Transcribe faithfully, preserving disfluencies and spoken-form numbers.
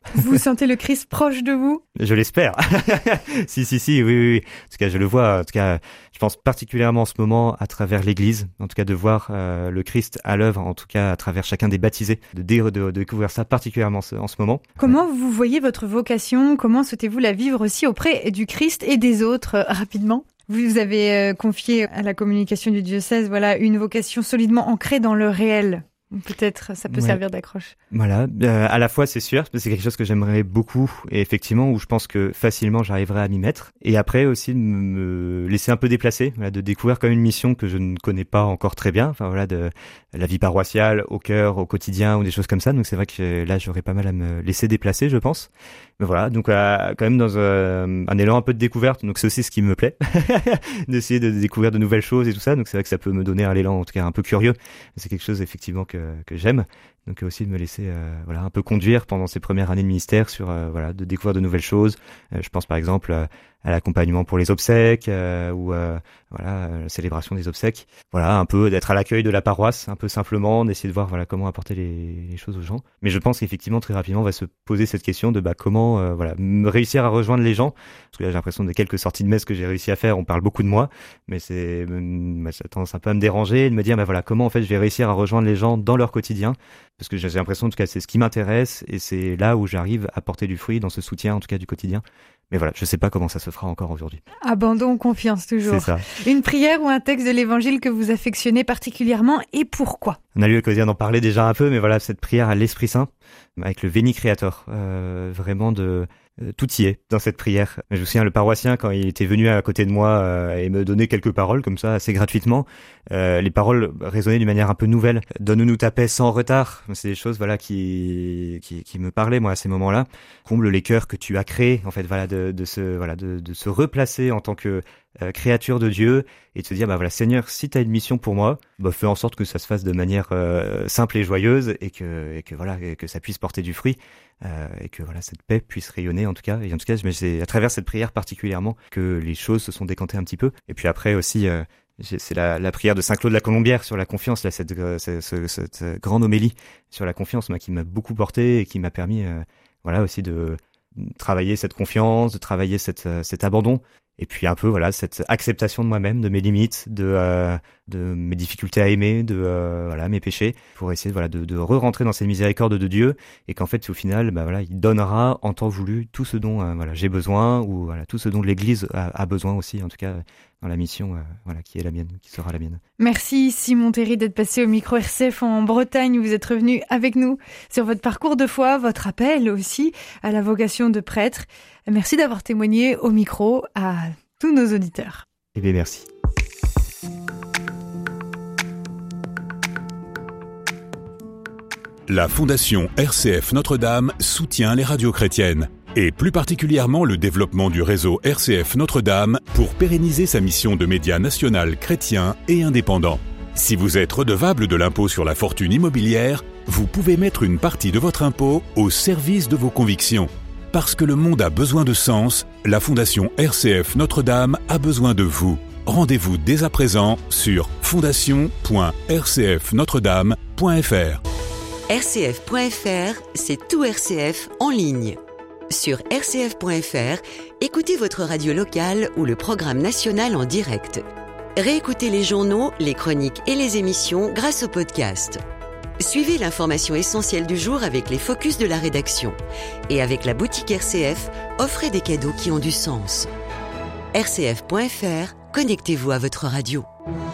Vous sentez le Christ proche de vous ? Je l'espère. si, si, si, oui, oui, oui. En tout cas, je le vois. En tout cas, je pense particulièrement en ce moment à travers l'Église. En tout cas, de voir euh, le Christ à l'œuvre, en tout cas à travers chacun des baptisés, de, dé- de, de découvrir ça particulièrement en ce moment. Comment vous voyez votre vocation ? Comment souhaitez-vous la vivre aussi auprès du Christ et des autres, euh, rapidement ? Vous avez euh, confié à la communication du diocèse, voilà, une vocation solidement ancrée dans le réel. Peut-être ça peut ouais. servir d'accroche. Voilà, euh, à la fois c'est sûr, parce que c'est quelque chose que j'aimerais beaucoup et effectivement où je pense que facilement j'arriverai à m'y mettre. Et après aussi de me laisser un peu déplacer, voilà, de découvrir quand même une mission que je ne connais pas encore très bien. Enfin voilà, de la vie paroissiale au cœur, au quotidien ou des choses comme ça. Donc c'est vrai que là j'aurais pas mal à me laisser déplacer, je pense. Mais voilà, donc euh, quand même dans euh, un élan un peu de découverte. Donc c'est aussi ce qui me plaît, d'essayer de découvrir de nouvelles choses et tout ça. Donc c'est vrai que ça peut me donner un élan en tout cas un peu curieux. C'est quelque chose effectivement que que j'aime, donc aussi de me laisser euh, voilà un peu conduire pendant ces premières années de ministère sur euh, voilà de découvrir de nouvelles choses. Euh, je pense par exemple euh, à l'accompagnement pour les obsèques euh, ou euh, voilà la célébration des obsèques. Voilà un peu d'être à l'accueil de la paroisse, un peu simplement d'essayer de voir voilà comment apporter les, les choses aux gens. Mais je pense qu'effectivement très rapidement on va se poser cette question de bah comment euh, voilà réussir à rejoindre les gens. Parce que là j'ai l'impression de quelques sorties de messe que j'ai réussi à faire, on parle beaucoup de moi, mais c'est bah, ça a tendance un peu à me déranger et de me dire bah voilà comment en fait je vais réussir à rejoindre les gens dans leur quotidien. Parce que j'ai l'impression, en tout cas, c'est ce qui m'intéresse et c'est là où j'arrive à porter du fruit dans ce soutien, en tout cas, du quotidien. Mais voilà, je sais pas comment ça se fera encore aujourd'hui. Abandon, confiance toujours. C'est ça. Une prière ou un texte de l'évangile que vous affectionnez particulièrement et pourquoi ? On a eu l'occasion d'en parler déjà un peu, mais voilà, cette prière à l'Esprit Saint, avec le Veni Creator, euh, vraiment de... Euh, tout y est dans cette prière. Je me souviens le paroissien quand il était venu à côté de moi euh, et me donnait quelques paroles comme ça assez gratuitement. Euh, les paroles résonnaient d'une manière un peu nouvelle. Donne-nous ta paix sans retard. C'est des choses voilà qui qui, qui me parlaient moi à ces moments-là. Comble les cœurs que tu as créés en fait voilà de, de se voilà de, de se replacer en tant que euh, créature de Dieu et de se dire bah voilà Seigneur si t'as une mission pour moi bah fais en sorte que ça se fasse de manière euh, simple et joyeuse et que et que voilà et que ça puisse porter du fruit. Euh, et que voilà cette paix puisse rayonner en tout cas et en tout cas c'est à travers cette prière particulièrement que les choses se sont décantées un petit peu et puis après aussi euh, c'est la, la prière de Saint Claude de la Colombière sur la confiance là cette, cette, cette, cette grande homélie sur la confiance moi qui m'a beaucoup porté et qui m'a permis euh, voilà aussi de travailler cette confiance de travailler cette, cet abandon et puis un peu voilà cette acceptation de moi-même, de mes limites, de euh, de mes difficultés à aimer, de euh, voilà mes péchés, pour essayer voilà de, de re-rentrer dans cette miséricorde de Dieu et qu'en fait au final bah voilà il donnera en temps voulu tout ce dont euh, voilà j'ai besoin ou voilà tout ce dont l'Église a, a besoin aussi en tout cas dans la mission euh, voilà qui est la mienne, qui sera la mienne. Merci Simon Théry d'être passé au micro R C F en Bretagne. Vous êtes revenu avec nous sur votre parcours de foi, votre appel aussi à la vocation de prêtre. Merci d'avoir témoigné au micro à tous nos auditeurs. Eh bien, merci. La Fondation R C F Notre-Dame soutient les radios chrétiennes et plus particulièrement le développement du réseau R C F Notre-Dame pour pérenniser sa mission de média national chrétien et indépendant. Si vous êtes redevable de l'impôt sur la fortune immobilière, vous pouvez mettre une partie de votre impôt au service de vos convictions. Parce que le monde a besoin de sens, la Fondation R C F Notre-Dame a besoin de vous. Rendez-vous dès à présent sur fondation point r c f notre dame point f r. R C F point F R, c'est tout R C F en ligne. Sur r c f point f r, écoutez votre radio locale ou le programme national en direct. Réécoutez les journaux, les chroniques et les émissions grâce au podcast. Suivez l'information essentielle du jour avec les focus de la rédaction. Et avec la boutique R C F, offrez des cadeaux qui ont du sens. r c f point f r, connectez-vous à votre radio.